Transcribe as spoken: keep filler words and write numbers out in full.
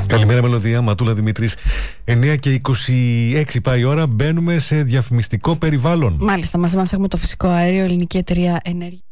Καλημέρα Μελωδία, Ματούλα Δημήτρης. εννιά και είκοσι έξι πάει η ώρα, μπαίνουμε σε διαφημιστικό περιβάλλον. Μάλιστα, μαζί μας έχουμε το φυσικό αέριο, ελληνική εταιρεία ενέργεια.